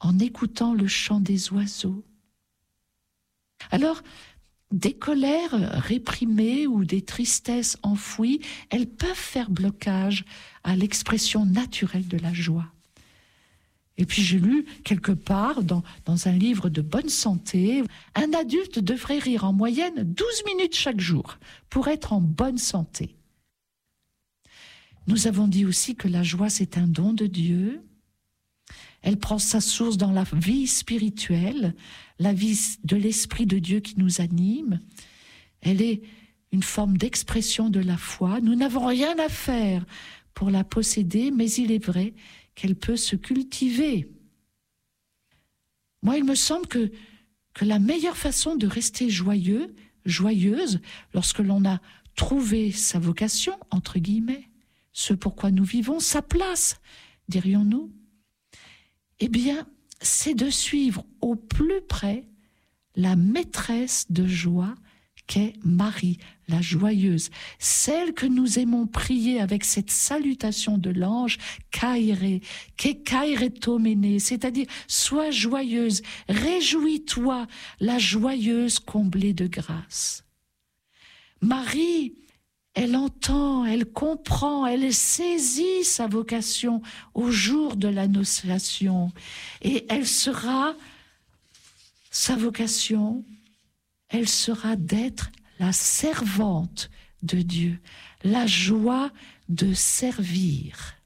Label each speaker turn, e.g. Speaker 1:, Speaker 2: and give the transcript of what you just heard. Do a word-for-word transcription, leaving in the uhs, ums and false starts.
Speaker 1: en écoutant le chant des oiseaux. Alors, des colères réprimées ou des tristesses enfouies, elles peuvent faire blocage à l'expression naturelle de la joie. Et puis j'ai lu quelque part dans, dans un livre de bonne santé, un adulte devrait rire en moyenne douze minutes chaque jour pour être en bonne santé. Nous avons dit aussi que la joie, c'est un don de Dieu. Elle prend sa source dans la vie spirituelle, la vie de l'Esprit de Dieu qui nous anime. Elle est une forme d'expression de la foi. Nous n'avons rien à faire pour la posséder, mais il est vrai qu'elle peut se cultiver. Moi, il me semble que, que la meilleure façon de rester joyeux, joyeuse, lorsque l'on a trouvé sa vocation, entre guillemets, ce pourquoi nous vivons, sa place, dirions-nous, eh bien, c'est de suivre au plus près la maîtresse de joie qu'est Marie, la joyeuse, celle que nous aimons prier avec cette salutation de l'ange, Kaire, Kekairetomene, c'est-à-dire sois joyeuse, réjouis-toi, la joyeuse comblée de grâce. Marie, elle entend, elle comprend, elle saisit sa vocation au jour de l'Annonciation et elle sera, sa vocation, elle sera d'être la servante de Dieu, la joie de servir.